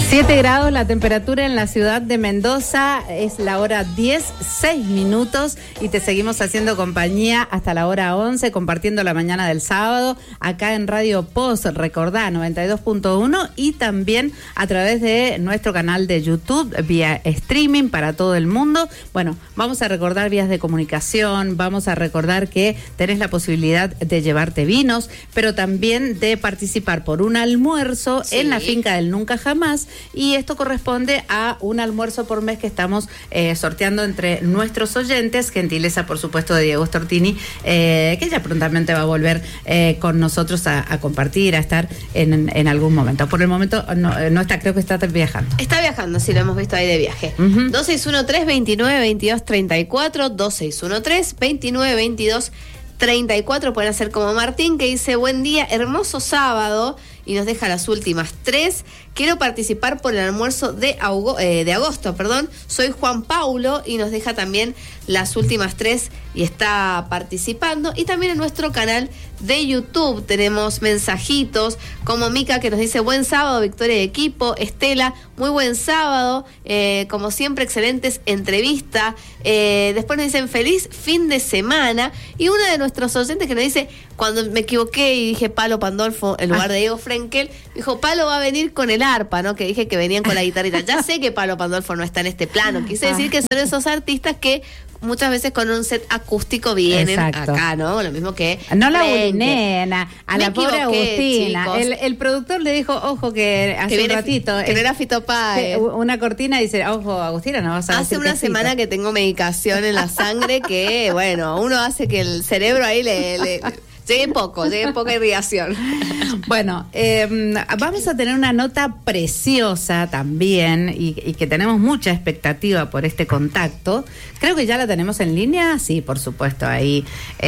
7 grados la temperatura en la ciudad de Mendoza, es la hora 10:06 y te seguimos haciendo compañía hasta la hora 11, compartiendo la mañana del sábado, acá en Radio Post, recordá, 92.1 y también a través de nuestro canal de YouTube, vía streaming para todo el mundo. Bueno, vamos a recordar vías de comunicación, vamos a recordar que tenés la posibilidad de llevarte vinos, pero también de participar por un almuerzo en la finca del Nunca Jamás. Y esto corresponde a un almuerzo por mes que estamos sorteando entre nuestros oyentes, gentileza por supuesto de Diego Stortini, que ya prontamente va a volver con nosotros a compartir, a estar en algún momento. Por el momento no está, creo que está viajando. Está viajando, sí, lo hemos visto ahí de viaje. 2613-2922-34, 2613-2922-34, pueden hacer como Martín, que dice: buen día, hermoso sábado, y nos deja las últimas 3. Quiero participar por el almuerzo de agosto, soy Juan Paulo, y nos deja también las últimas 3 y está participando. Y también en nuestro canal de YouTube tenemos mensajitos, como Mica, que nos dice: buen sábado, victoria de equipo. Estela, muy buen sábado, como siempre, excelentes entrevistas. Después nos dicen: feliz fin de semana. Y una de nuestros oyentes que nos dice: cuando me equivoqué y dije Palo Pandolfo en lugar de Diego Frenkel, dijo: Palo va a venir con el arpa, ¿no? Que dije que venían con la guitarrita. Ya sé que Palo Pandolfo no está en este plano. Quise decir que son esos artistas que muchas veces con un set acústico vienen acá, ¿no? Lo mismo que... No la bulinena, a la pobre Agustina. El productor le dijo: ojo, que hace un ratito... Que no era Fito Páez. Una cortina dice: ojo, Agustina, no vas a hace una semana que tengo medicación en la sangre que, bueno, uno hace que el cerebro ahí le llegue poca irrigación. Bueno, vamos a tener una nota preciosa también y que tenemos mucha expectativa por este contacto. Creo que ya la tenemos en línea. Sí, por supuesto, ahí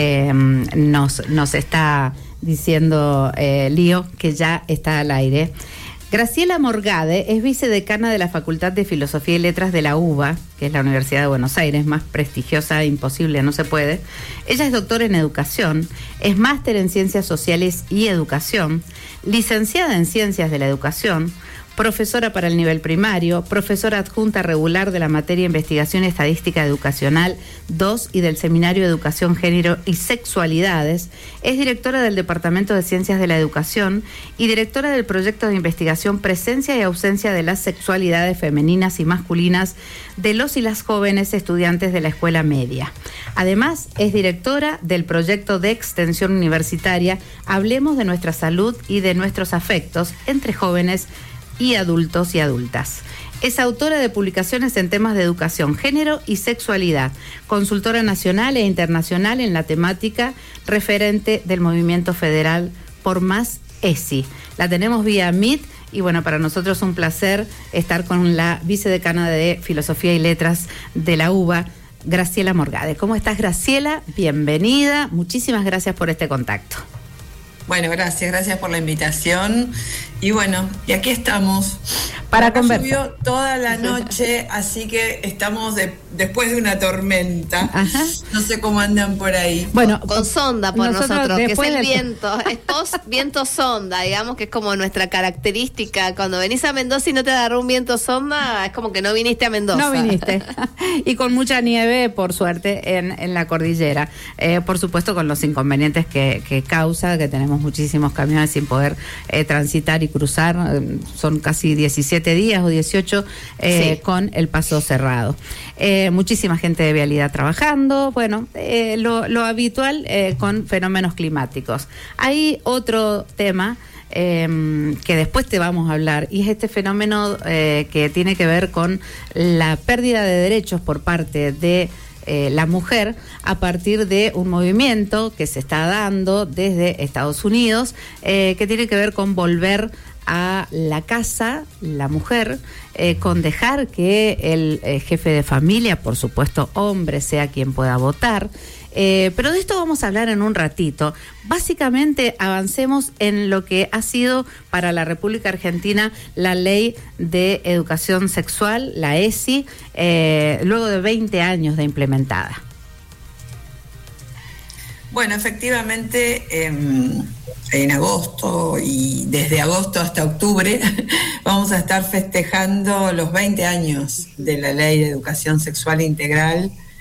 nos está diciendo Lío que ya está al aire. Graciela Morgade es vicedecana de la Facultad de Filosofía y Letras de la UBA, que es la Universidad de Buenos Aires, más prestigiosa, imposible, no se puede. Ella es doctora en educación, es máster en Ciencias Sociales y Educación, licenciada en Ciencias de la Educación, profesora para el nivel primario, profesora adjunta regular de la materia Investigación y Estadística Educacional 2 y del Seminario de Educación, Género y Sexualidades, es directora del Departamento de Ciencias de la Educación y directora del proyecto de investigación Presencia y Ausencia de las Sexualidades Femeninas y Masculinas de los y las jóvenes estudiantes de la escuela media. Además, es directora del proyecto de extensión universitaria Hablemos de nuestra salud y de nuestros afectos entre jóvenes y adultos y adultas. Es autora de publicaciones en temas de educación, género y sexualidad, consultora nacional e internacional en la temática, referente del Movimiento Federal por Más ESI. La tenemos vía Meet y bueno, para nosotros es un placer estar con la vicedecana de Filosofía y Letras de la UBA, Graciela Morgade. ¿Cómo estás, Graciela? Bienvenida. Muchísimas gracias por este contacto. Bueno, gracias por la invitación. Y bueno, y aquí estamos. Para conversar. Llovió toda la noche, así que estamos después de una tormenta. Ajá. No sé cómo andan por ahí. Bueno, con sonda por nosotros que es el viento. Es post-viento sonda, digamos que es como nuestra característica. Cuando venís a Mendoza y no te agarró un viento sonda, es como que no viniste a Mendoza. No viniste. Y con mucha nieve, por suerte, en la cordillera. Por supuesto, con los inconvenientes que causa, que tenemos muchísimos camiones sin poder transitar y cruzar. Son casi 17 días o 18 con el paso cerrado. Muchísima gente de vialidad trabajando, bueno, lo habitual con fenómenos climáticos. Hay otro tema que después te vamos a hablar, y es este fenómeno que tiene que ver con la pérdida de derechos por parte de la mujer a partir de un movimiento que se está dando desde Estados Unidos, que tiene que ver con volver a la casa, la mujer, con dejar que el jefe de familia, por supuesto hombre, sea quien pueda votar. Pero de esto vamos a hablar en un ratito. Básicamente avancemos en lo que ha sido para la República Argentina la Ley de Educación Sexual, la ESI, luego de 20 años de implementada. Bueno, efectivamente, en agosto y desde agosto hasta octubre, vamos a estar festejando los 20 años de la Ley de Educación Sexual Integral